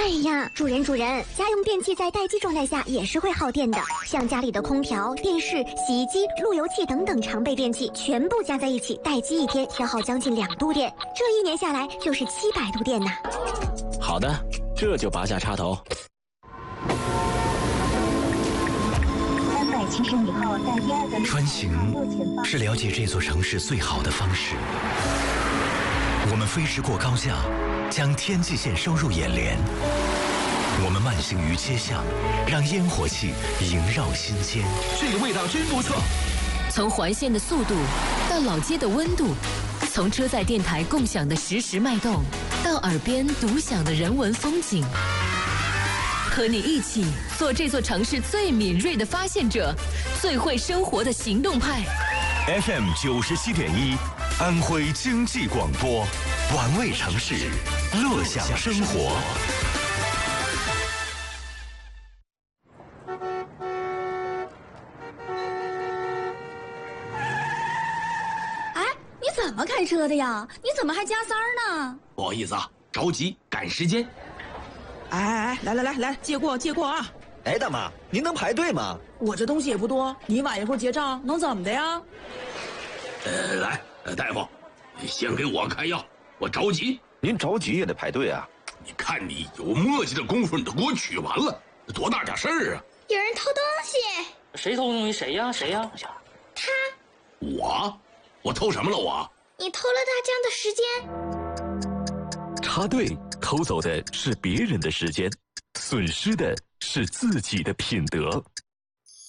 哎呀，主人，家用电器在待机状态下也是会耗电的，像家里的空调、电视、洗衣机、路由器等等常备电器，全部加在一起，待机一天消耗将近2度电，这1年下来就是700度电呢。 好的，这就拔下插头。 370米后在第2个。 穿行是了解这座城市最好的方式。我们飞驰过高架，将天际线收入眼帘。我们慢行于街巷，让烟火气萦绕心间。 这个味道真不错。 从环线的速度到老街的温度，从车载电台共享的实时脉动，到耳边独享的人文风景。和你一起做这座城市最敏锐的发现者，最会生活的行动派。 FM 97.1，安徽经济广播，玩味城市，乐享生活。 哎，你怎么开车的呀？你怎么还加塞儿呢？ 不好意思啊，着急赶时间。 哎，来，借过啊！ 哎，大妈，您能排队吗？ 我这东西也不多，你晚一会儿结账能怎么的呀？ 来，大夫，先给我开药，我着急。 您着急也得排队啊！ 你看你有墨迹的功夫，你都给我取完了，多大点事儿啊！ 有人偷东西。 谁偷东西？谁呀？ 他。 我偷什么了我？ 你偷了大江的时间。 插队偷走的是别人的时间，损失的是自己的品德。